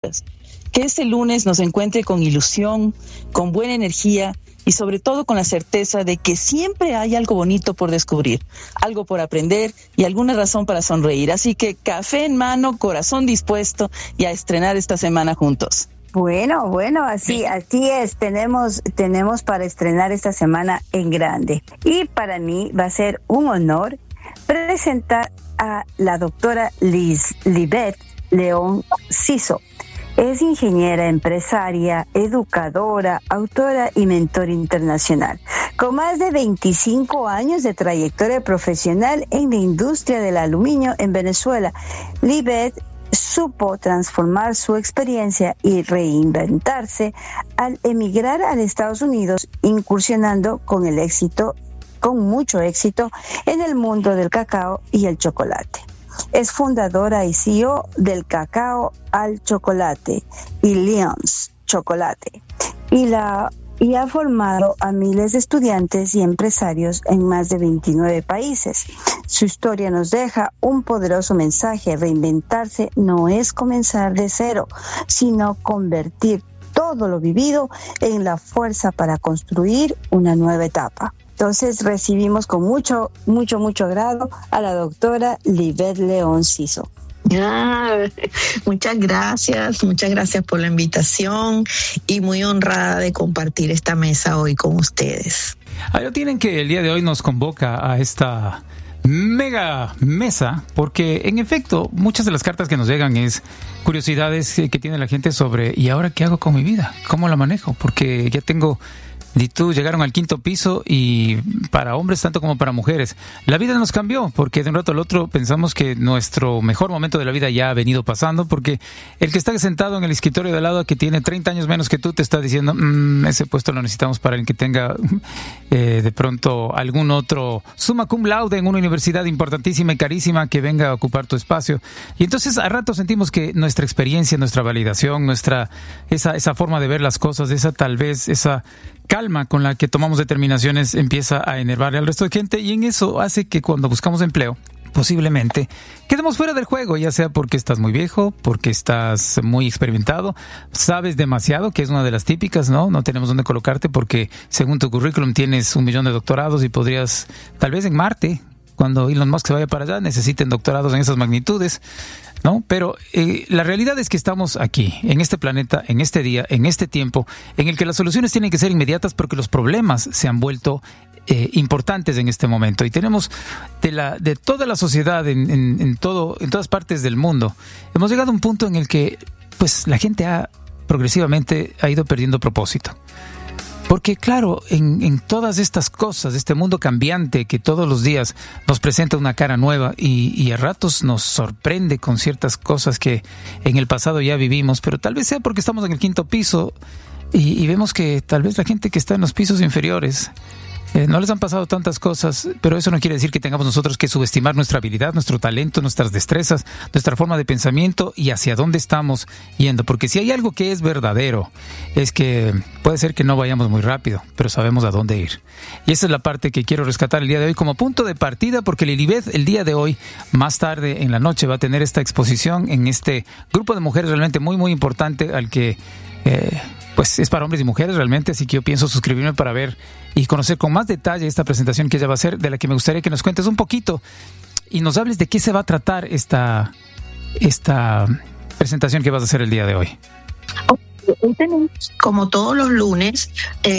optimistas. Que este lunes nos encuentre con ilusión, con buena energía y sobre todo con la certeza de que siempre hay algo bonito por descubrir, algo por aprender y alguna razón para sonreír. Así que café en mano, corazón dispuesto y a estrenar esta semana juntos. Bueno, así es. Tenemos para estrenar esta semana en grande. Y para mí va a ser un honor presentar a la doctora Lisbeth León Ciso. Es ingeniera, empresaria, educadora, autora y mentor internacional. Con más de 25 años de trayectoria profesional en la industria del aluminio en Venezuela, Lisbeth supo transformar su experiencia y reinventarse al emigrar a los Estados Unidos, incursionando con mucho éxito en el mundo del cacao y el chocolate. Es fundadora y CEO del Cacao al Chocolate y Leon's Chocolate y ha formado a miles de estudiantes y empresarios en más de 29 países. Su historia nos deja un poderoso mensaje: reinventarse no es comenzar de cero, sino convertir todo lo vivido en la fuerza para construir una nueva etapa. Entonces recibimos con mucho agrado a la doctora Lisbeth León Ciso. Muchas gracias por la invitación y muy honrada de compartir esta mesa hoy con ustedes. Ahí lo tienen, que el día de hoy nos convoca a esta mega mesa, porque en efecto muchas de las cartas que nos llegan es curiosidades que tiene la gente sobre ¿y ahora qué hago con mi vida? ¿Cómo la manejo? Porque ya tengo... Y tú llegaron al 5º piso, y para hombres tanto como para mujeres la vida nos cambió, porque de un rato al otro pensamos que nuestro mejor momento de la vida ya ha venido pasando, porque el que está sentado en el escritorio de al lado, que tiene 30 años menos que tú, te está diciendo ese puesto lo necesitamos para el que tenga de pronto algún otro summa cum laude en una universidad importantísima y carísima que venga a ocupar tu espacio. Y entonces a rato sentimos que nuestra experiencia, nuestra validación, esa forma de ver las cosas, esa calma con la que tomamos determinaciones empieza a enervar al resto de gente, y en eso hace que cuando buscamos empleo posiblemente quedemos fuera del juego, ya sea porque estás muy viejo, porque estás muy experimentado, sabes demasiado, que es una de las típicas, no tenemos dónde colocarte porque según tu currículum tienes 1 millón de doctorados y podrías, tal vez en Marte, cuando Elon Musk se vaya para allá, necesiten doctorados en esas magnitudes, ¿no? Pero la realidad es que estamos aquí, en este planeta, en este día, en este tiempo, en el que las soluciones tienen que ser inmediatas porque los problemas se han vuelto importantes en este momento. Y tenemos de toda la sociedad, en todas partes del mundo, hemos llegado a un punto en el que pues la gente progresivamente ha ido perdiendo propósito. Porque claro, en todas estas cosas, este mundo cambiante que todos los días nos presenta una cara nueva y a ratos nos sorprende con ciertas cosas que en el pasado ya vivimos, pero tal vez sea porque estamos en el 5º piso y vemos que tal vez la gente que está en los pisos inferiores no les han pasado tantas cosas, pero eso no quiere decir que tengamos nosotros que subestimar nuestra habilidad, nuestro talento, nuestras destrezas, nuestra forma de pensamiento y hacia dónde estamos yendo. Porque si hay algo que es verdadero, es que puede ser que no vayamos muy rápido, pero sabemos a dónde ir. Y esa es la parte que quiero rescatar el día de hoy como punto de partida, porque Lilibet el día de hoy, más tarde en la noche, va a tener esta exposición en este grupo de mujeres realmente muy, muy importante al que... pues es para hombres y mujeres realmente, así que yo pienso suscribirme para ver y conocer con más detalle esta presentación que ella va a hacer, de la que me gustaría que nos cuentes un poquito y nos hables de qué se va a tratar esta presentación que vas a hacer el día de hoy. Hoy tenemos, como todos los lunes,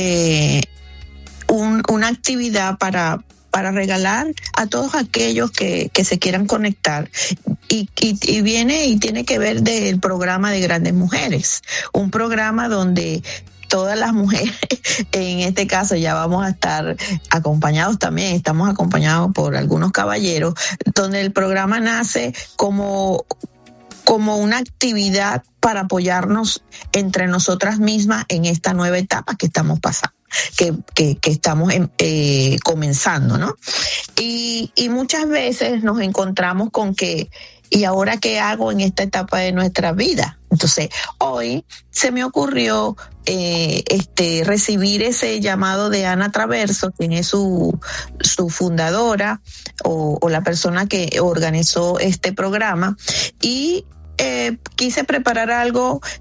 una actividad para regalar a todos aquellos que se quieran conectar y viene y tiene que ver del programa de Grandes Mujeres, un programa donde todas las mujeres, en este caso ya vamos a estar acompañados también, estamos acompañados por algunos caballeros, donde el programa nace como una actividad para apoyarnos entre nosotras mismas en esta nueva etapa que estamos pasando, que estamos comenzando, ¿no? Y muchas veces nos encontramos con que, ¿y ahora qué hago en esta etapa de nuestra vida? Entonces, hoy se me ocurrió recibir ese llamado de Ana Traverso, quien es su fundadora o la persona que organizó este programa, y quise preparar algo